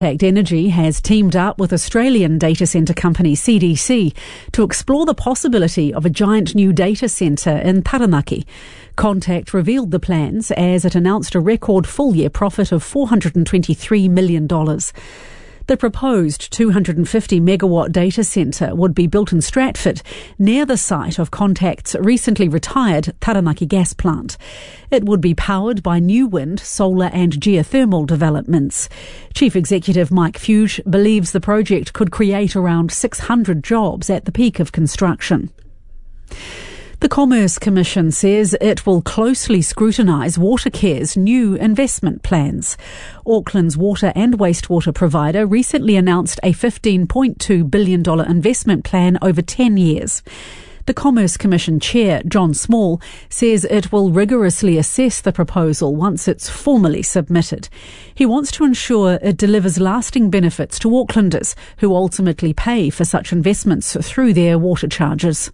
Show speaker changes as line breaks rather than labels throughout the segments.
Contact Energy has teamed up with Australian data centre company CDC to explore the possibility of a giant new data centre in Taranaki. Contact revealed the plans as it announced a record full-year profit of $423 million. The proposed 250-megawatt data centre would be built in Stratford, near the site of Contact's recently retired Taranaki gas plant. It would be powered by new wind, solar and geothermal developments. Chief Executive Mike Fuge believes the project could create around 600 jobs at the peak of construction. The Commerce Commission says it will closely scrutinise Watercare's new investment plans. Auckland's water and wastewater provider recently announced a $15.2 billion investment plan over 10 years. The Commerce Commission Chair, John Small, says it will rigorously assess the proposal once it's formally submitted. He wants to ensure it delivers lasting benefits to Aucklanders, who ultimately pay for such investments through their water charges.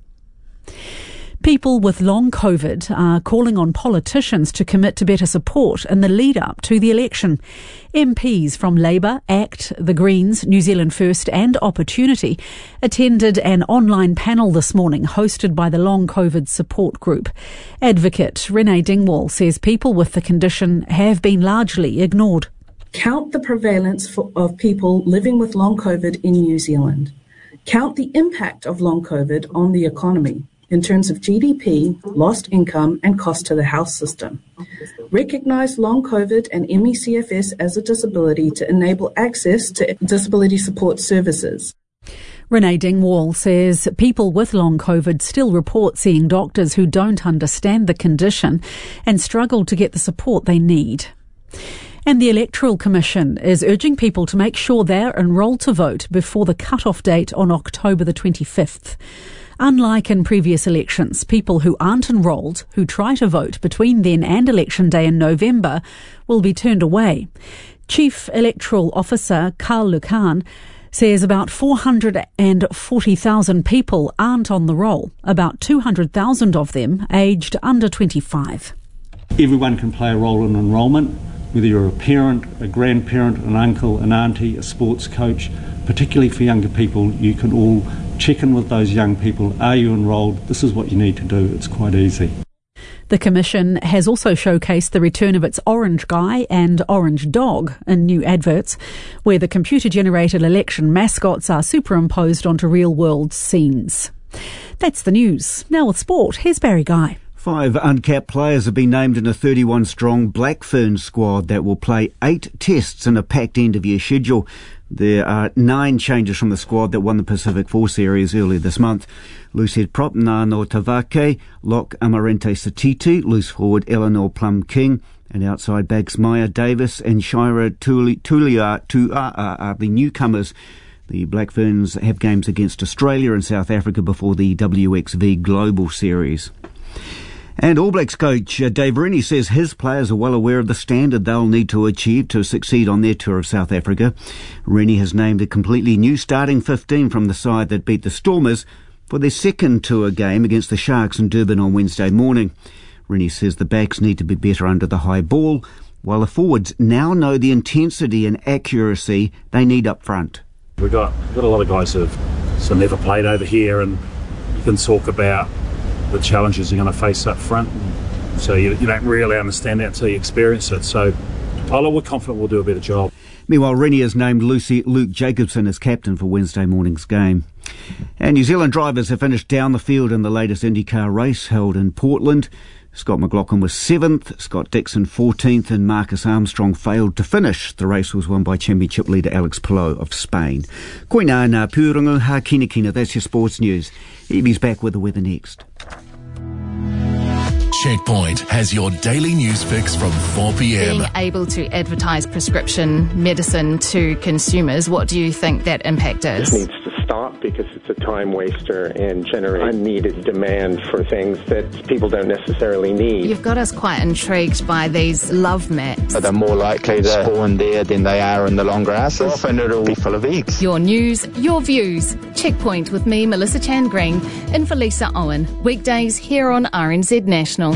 People with long COVID are calling on politicians to commit to better support in the lead-up to the election. MPs from Labour, ACT, the Greens, New Zealand First and Opportunity attended an online panel this morning hosted by the Long COVID Support Group. Advocate Renee Dingwall says people with the condition have been largely ignored.
Count the prevalence of people living with long COVID in New Zealand. Count the impact of long COVID on the economy in terms of GDP, lost income and cost to the health system. Recognise long COVID and ME/CFS as a disability to enable access to disability support services.
Renee Dingwall says people with long COVID still report seeing doctors who don't understand the condition and struggle to get the support they need. And the Electoral Commission is urging people to make sure they're enrolled to vote before the cut-off date on October the 25th. Unlike in previous elections, people who aren't enrolled, who try to vote between then and election day in November, will be turned away. Chief Electoral Officer Carl Lucan says about 440,000 people aren't on the roll, about 200,000 of them aged under 25.
Everyone can play a role in enrolment, whether you're a parent, a grandparent, an uncle, an auntie, a sports coach. Particularly for younger people, you can all check in with those young people. Are you enrolled? This is what you need to do. It's quite easy.
The Commission has also showcased the return of its Orange Guy and Orange Dog in new adverts, where the computer-generated election mascots are superimposed onto real-world scenes. That's the news. Now with sport, here's Barry Guy.
5 uncapped players have been named in a 31-strong Black Ferns squad that will play 8 tests in a packed end-of-year schedule. There are 9 changes from the squad that won the Pacific Four Series earlier this month. Loosehead prop Nano Tavake, lock Amarante Satiti, loose forward Eleanor Plum-King, and outside backs Maya Davis and Shira Tulia are the newcomers. The Black Ferns have games against Australia and South Africa before the WXV Global Series. And All Blacks coach Dave Rennie says his players are well aware of the standard they'll need to achieve to succeed on their tour of South Africa. Rennie has named a completely new starting 15 from the side that beat the Stormers for their second tour game against the Sharks in Durban on Wednesday morning. Rennie says the backs need to be better under the high ball, while the forwards now know the intensity and accuracy they need up front.
We've got a lot of guys who have never played over here, and you can talk about the challenges you're going to face up front. So you don't really understand that until you experience it. So we're confident we'll do a better job.
Meanwhile, Rennie has named Luke Jacobson as captain for Wednesday morning's game. And New Zealand drivers have finished down the field in the latest IndyCar race held in Portland. Scott McLaughlin was 7th, Scott Dixon 14th, and Marcus Armstrong failed to finish. The race was won by championship leader Alex Palou of Spain. Koina ngā pūrongo ha kina. That's your sports news. Evie's back with the weather next.
Checkpoint has your daily news fix from 4 p.m.
Being able to advertise prescription medicine to consumers, what do you think that impact is?
It needs to stop because it's a time waster and generates unneeded demand for things that people don't necessarily need.
You've got us quite intrigued by these love maps.
They're more likely to spawn there than they are in the long grasses. Often it'll be full of eggs.
Your news, your views. Checkpoint with me, Melissa Chan Green, in for Lisa Owen. Weekdays here on RNZ National.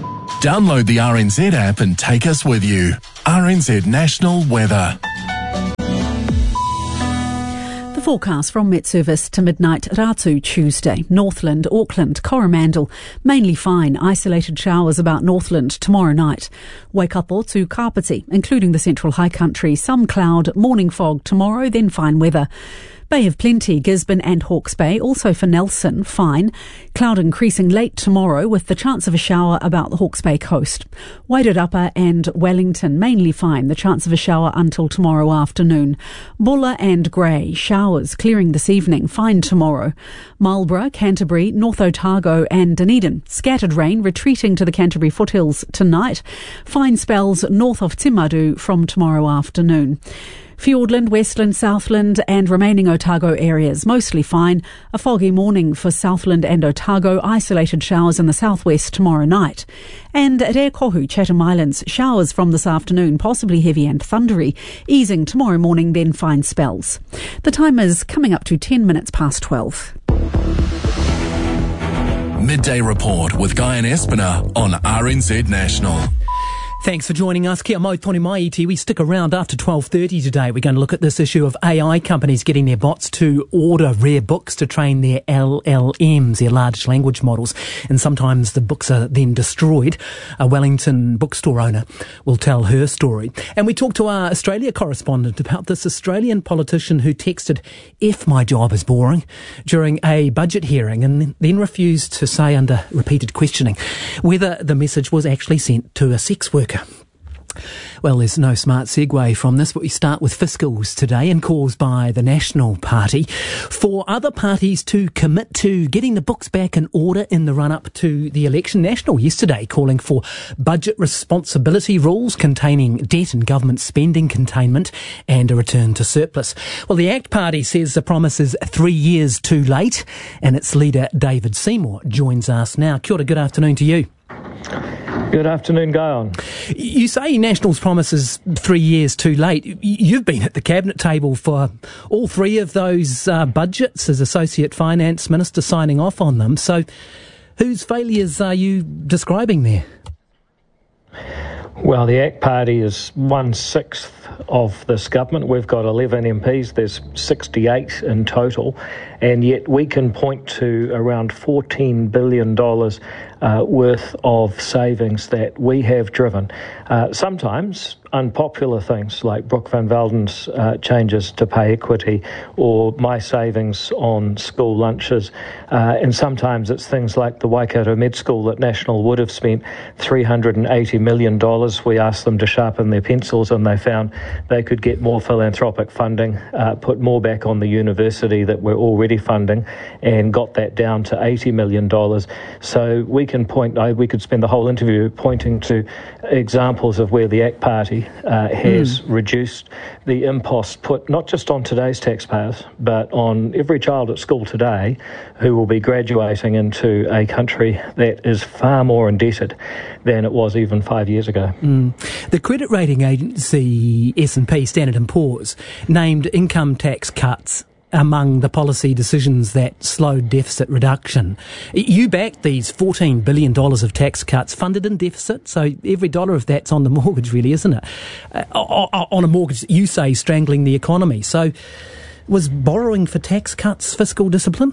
Download the RNZ app and take us with you. RNZ National Weather.
forecast from Met Service to midnight Ratu Tuesday. Northland, Auckland, Coromandel, mainly fine. Isolated showers about Northland tomorrow night. Waikato to Kapiti, including the Central High Country. Some cloud, morning fog tomorrow, then fine weather. Bay of Plenty, Gisborne and Hawke's Bay. Also for Nelson, fine. Cloud increasing late tomorrow with the chance of a shower about the Hawke's Bay coast. Wairarapa and Wellington, mainly fine. The chance of a shower until tomorrow afternoon. Bulla and Grey, showers clearing this evening. Fine tomorrow. Marlborough, Canterbury, North Otago and Dunedin. Scattered rain retreating to the Canterbury foothills tonight. Fine spells north of Timaru from tomorrow afternoon. Fiordland, Westland, Southland and remaining Otago areas, mostly fine. A foggy morning for Southland and Otago, isolated showers in the southwest tomorrow night. And at Airkohu, Chatham Islands, showers from this afternoon, possibly heavy and thundery, easing tomorrow morning, then fine spells. The time is coming up to 10 minutes past 12.
Midday Report with Guy and Espiner on RNZ National.
Thanks for joining us. Kia mau tonu mai iti. We stick around after 12:30 today. We're going to look at this issue of AI companies getting their bots to order rare books to train their LLMs, their large language models. And sometimes the books are then destroyed. A Wellington bookstore owner will tell her story. And we talked to our Australia correspondent about this Australian politician who texted, "If my job is boring," during a budget hearing and then refused to say under repeated questioning whether the message was actually sent to a sex worker. Well, there's no smart segue from this, but we start with fiscals today and calls by the National Party for other parties to commit to getting the books back in order in the run-up to the election. National yesterday calling for budget responsibility rules containing debt and government spending containment and a return to surplus. Well, the ACT Party says the promise is 3 years too late, and its leader David Seymour joins us now. Kia ora, good afternoon to you.
Good afternoon, Guyon.
You say National's promise is 3 years too late. You've been at the Cabinet table for all three of those budgets as Associate Finance Minister, signing off on them. So whose failures are you describing there?
Well, the ACT Party is 1/6 of this government. We've got 11 MPs. There's 68 in total. And yet we can point to around $14 billion worth of savings that we have driven. Sometimes unpopular things like Brooke Van Velden's changes to pay equity or my savings on school lunches. And sometimes it's things like the Waikato Med School that National would have spent $380 million. We asked them to sharpen their pencils and they found they could get more philanthropic funding, put more back on the university that we're already funding, and got that down to $80 million. So we can we could spend the whole interview pointing to examples of where the ACT Party has reduced the impost put not just on today's taxpayers, but on every child at school today who will be graduating into a country that is far more indebted than it was even 5 years ago.
The credit rating agency S&P, Standard & Poor's, named income tax cuts among the policy decisions that slowed deficit reduction. You backed these $14 billion of tax cuts funded in deficit, so every dollar of that's on the mortgage, really, isn't it? On a mortgage, you say, strangling the economy. So was borrowing for tax cuts fiscal discipline?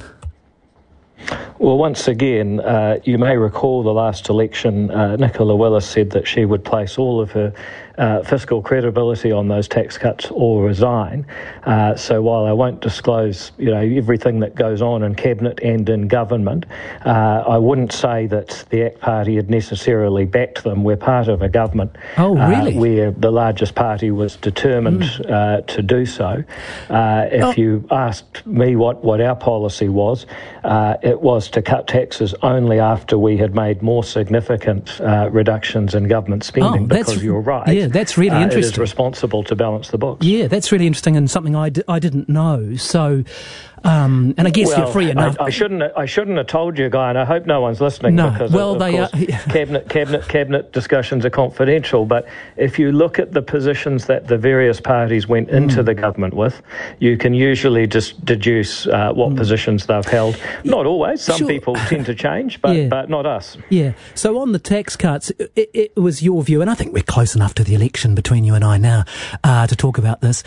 Well, once again, you may recall the last election, Nicola Willis said that she would place all of her fiscal credibility on those tax cuts or resign. So while I won't disclose, everything that goes on in Cabinet and in government, I wouldn't say that the ACT Party had necessarily backed them. We're part of a government where the largest party was determined to do so. If you asked me what our policy was, it was to cut taxes only after we had made more significant reductions in government spending, because you're right.
Yeah, that's really interesting.
It is responsible to balance the books.
Yeah, that's really interesting and something I didn't know. So, and I guess you're free enough.
I shouldn't have told you, Guy, and I hope no one's listening because of course, cabinet discussions are confidential. But if you look at the positions that the various parties went into the government with, you can usually just deduce what positions they've held. Not always. Some people tend to change, but not us.
Yeah. So on the tax cuts, it was your view, and I think we're close enough to the election between you and I now to talk about this.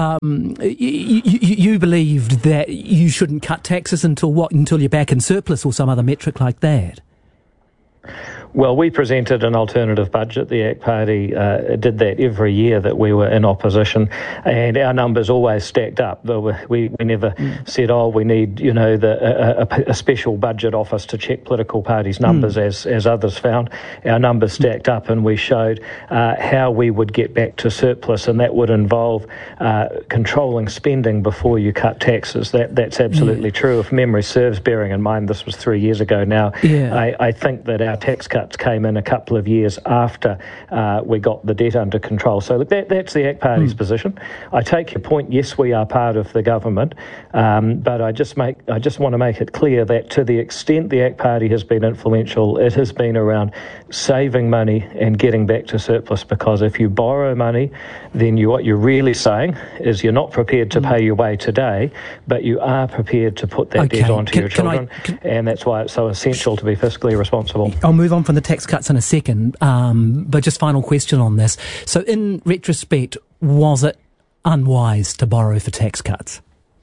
You believed that you shouldn't cut taxes until you're back in surplus or some other metric like that.
Well, we presented an alternative budget. The ACT Party did that every year that we were in opposition, and our numbers always stacked up. We never said, we need, a special budget office to check political parties' numbers, as others found. Our numbers stacked up, and we showed how we would get back to surplus, and that would involve controlling spending before you cut taxes. That's absolutely true. If memory serves, bearing in mind this was 3 years ago now, I think that our tax cuts came in a couple of years after we got the debt under control. So that's the ACT Party's position. I take your point. Yes, we are part of the government, but I just want to make it clear that to the extent the ACT Party has been influential, it has been around saving money and getting back to surplus, because if you borrow money, then what you're really saying is you're not prepared to pay your way today, but you are prepared to put that debt onto your children, and that's why it's so essential to be fiscally responsible.
I'll move on from the tax cuts in a second, but just final question on this. So in retrospect, was it unwise to borrow for tax cuts?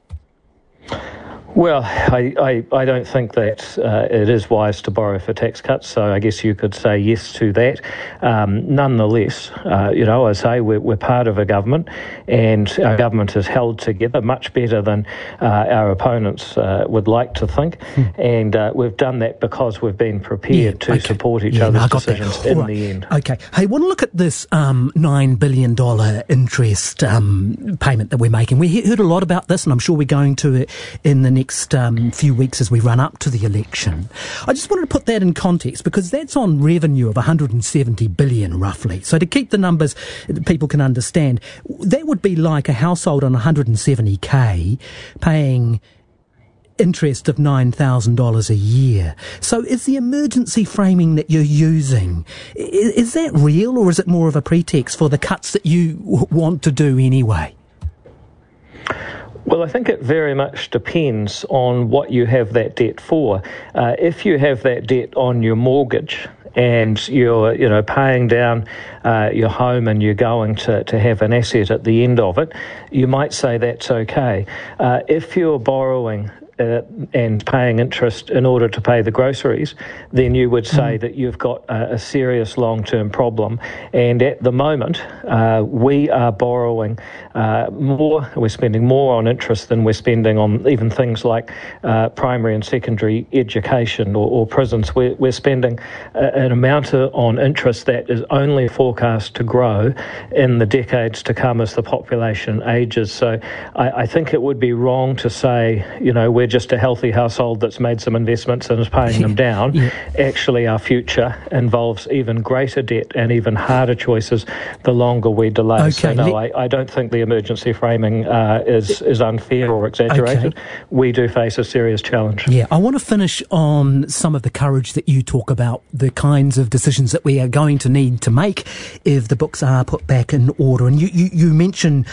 Well, I don't think that it is wise to borrow for tax cuts, so I guess you could say yes to that. Nonetheless, I say we're part of a government, and our government is held together much better than our opponents would like to think, and we've done that because we've been prepared to support each other's decisions in the end.
Okay. Hey, want to look at this $9 billion interest payment that we're making. We heard a lot about this, and I'm sure we're going to it in the next few weeks as we run up to the election. I just wanted to put that in context, because that's on revenue of $170 billion roughly. So to keep the numbers that people can understand, that would be like a household on $170K paying interest of $9,000 a year. So is the emergency framing that you're using, is that real, or is it more of a pretext for the cuts that you want to do anyway?
Well, I think it very much depends on what you have that debt for. If you have that debt on your mortgage and you're paying down your home and you're going to have an asset at the end of it, you might say that's okay. If you're borrowing and paying interest in order to pay the groceries, then you would say that you've got a serious long-term problem. And at the moment, we are borrowing more, we're spending more on interest than we're spending on even things like primary and secondary education or prisons. We're spending an amount on interest that is only forecast to grow in the decades to come as the population ages. So I think it would be wrong to say, we're just a healthy household that's made some investments and is paying them down. Actually, our future involves even greater debt and even harder choices the longer we delay. Okay. So no, I don't think the emergency framing is unfair or exaggerated. Okay. We do face a serious challenge.
Yeah, I want to finish on some of the courage that you talk about, the kinds of decisions that we are going to need to make if the books are put back in order. And you mention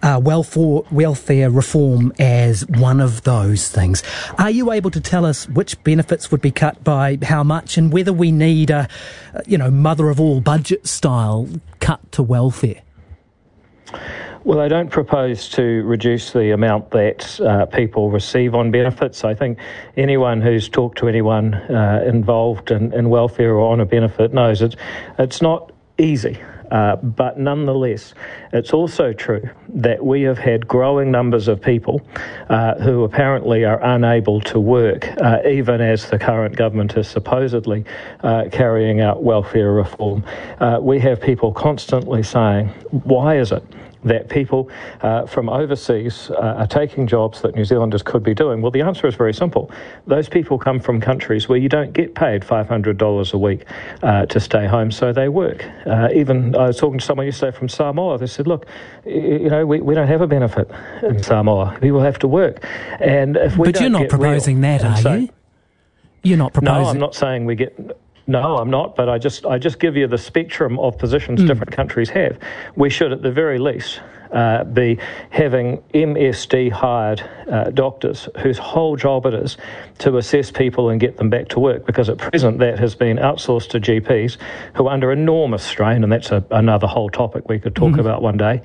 welfare reform as one of those things. Are you able to tell us which benefits would be cut by how much, and whether we need a mother of all budget style cut to welfare?
Well, I don't propose to reduce the amount that people receive on benefits. I think anyone who's talked to anyone involved in welfare or on a benefit knows it's not easy. But nonetheless, it's also true that we have had growing numbers of people who apparently are unable to work, even as the current government is supposedly carrying out welfare reform. We have people constantly saying, why is it that people from overseas are taking jobs that New Zealanders could be doing? Well, the answer is very simple. Those people come from countries where you don't get paid $500 a week to stay home, so they work. Even I was talking to someone yesterday from Samoa. They said, look, we don't have a benefit in Samoa. People have to work. And if we
But you're not proposing that, are you? You're not proposing...
No, I'm not saying we get... No, I'm not, but I just give you the spectrum of positions different countries have. We should, at the very least, be having MSD hired doctors whose whole job it is to assess people and get them back to work, because at present that has been outsourced to GPs who are under enormous strain, and that's another whole topic we could talk about one day,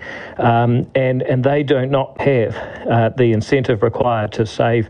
and they do not have the incentive required to save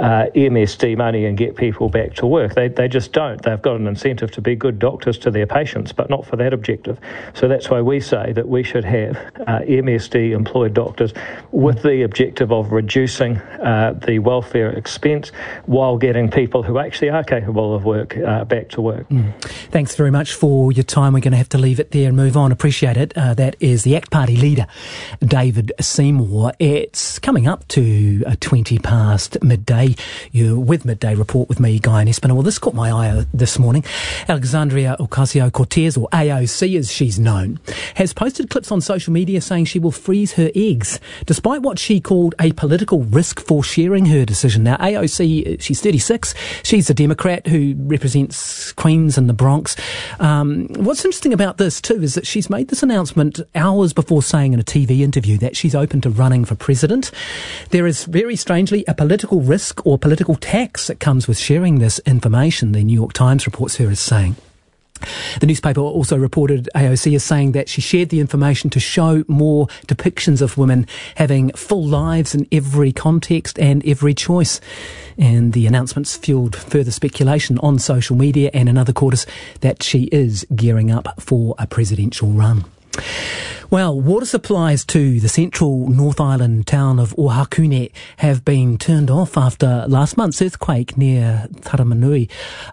MSD money and get people back to work. They just don't. They've got an incentive to be good doctors to their patients, but not for that objective. So that's why we say that we should have MSD employed doctors with the objective of reducing the welfare expense while getting people who actually are capable of work back to work.
Thanks very much for your time. We're going to have to leave it there and move on. Appreciate it. That is the ACT Party leader, David Seymour. It's coming up to 20 past midday. You're with Midday Report with me, Guy Espiner. Well, this caught my eye this morning. Alexandria Ocasio-Cortez, or AOC as she's known, has posted clips on social media saying she will freeze her eggs, despite what she called a political risk for sharing her decision. Now, AOC, she's 36. She's a Democrat who represents Queens and the Bronx. What's interesting about this, too, is that she's made this announcement hours before saying in a TV interview that she's open to running for president. There is, very strangely, a political risk or political tax that comes with sharing this information, the New York Times reports her as saying. The newspaper also reported AOC as saying that she shared the information to show more depictions of women having full lives in every context and every choice. And the announcements fueled further speculation on social media and in other quarters that she is gearing up for a presidential run. Well, water supplies to the central North Island town of Ohakune have been turned off after last month's earthquake near Taramanui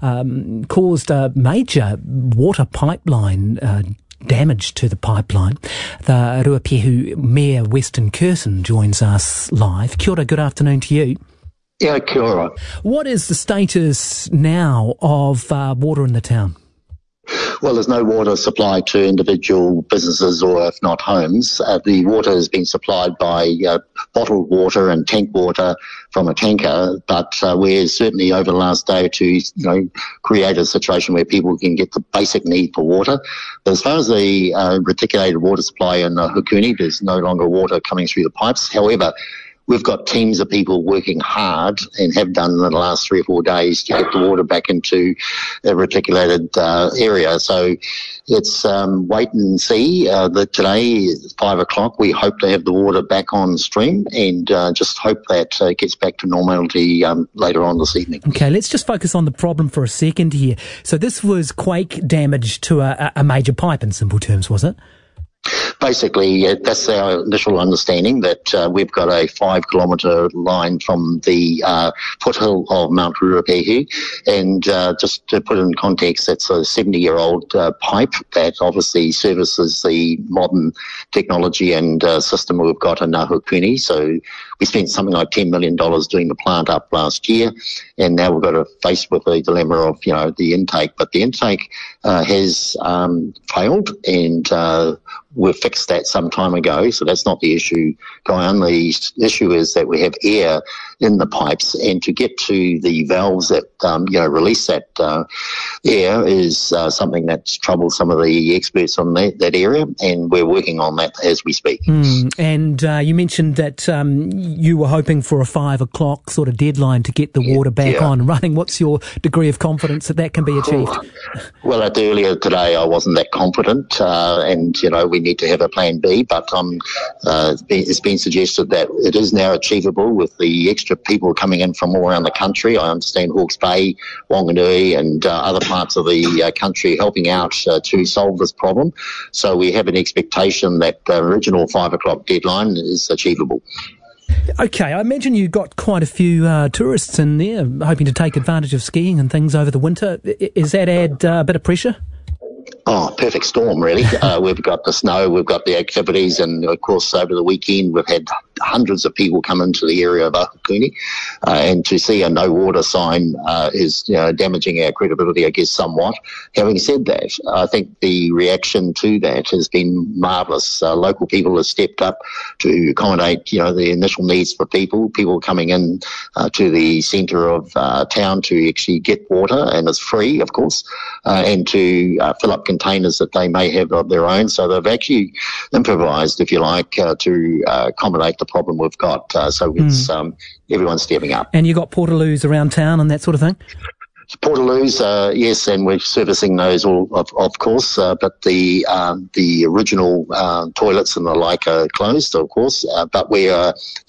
caused a major water pipeline damage to the pipeline. The Ruapehu Mayor Weston Curtin joins us live. Kia ora, good afternoon to you.
Yeah, kia ora.
What is the status now of water in the town?
Well, there's no water supplied to individual businesses or, if not, homes. The water has been supplied by bottled water and tank water from a tanker, but we're certainly over the last day or two, create a situation where people can get the basic need for water. But as far as the reticulated water supply in Hukuni, there's no longer water coming through the pipes. However, we've got teams of people working hard and have done in the last 3 or 4 days to get the water back into a reticulated area. So it's wait and see. That today is 5 o'clock. We hope to have the water back on stream and just hope that it gets back to normality later on this evening.
Okay, let's just focus on the problem for a second here. So this was quake damage to a major pipe in simple terms, was it?
Basically, that's our initial understanding, that we've got a 5-kilometre line from the foothill of Mount Ruapehu, and just to put it in context, that's a 70-year-old pipe that obviously services the modern technology and system we've got in Hukuni. So we spent something like $10 million doing the plant up last year, and now we've got to face with the dilemma of, the intake. But the intake has failed, and we've fixed that some time ago, so that's not the issue going on. The issue is that we have air in the pipes, and to get to the valves that release that air is something that's troubled some of the experts on that area, and we're working on that as we speak.
And you mentioned that you were hoping for a 5 o'clock sort of deadline to get the water back on running. What's your degree of confidence that can be achieved?
Well, earlier today I wasn't that confident, and we need to have a plan B, but it's been suggested that it is now achievable with the extra people coming in from all around the country. I understand Hawke's Bay, Wanganui and other parts of the country helping out to solve this problem. So we have an expectation that the original 5 o'clock deadline is achievable.
Okay, I imagine you got quite a few tourists in there hoping to take advantage of skiing and things over the winter. Does that add a bit of pressure?
Oh, perfect storm, really. We've got the snow, we've got the activities, and of course over the weekend we've had hundreds of people come into the area of Ahakuni, and to see a no water sign is damaging our credibility, I guess, somewhat. Having said that, I think the reaction to that has been marvellous. Local people have stepped up to accommodate, the initial needs for people coming in to the centre of town to actually get water, and it's free, of course, and to fill up containers that they may have of their own. So they've actually improvised, if you like, to accommodate the problem we've got. So it's everyone's stepping up.
And you got portaloos around town and that sort of thing?
Portaloos, yes, and we're servicing those all, of course, but the original toilets and the like are closed, of course, but we are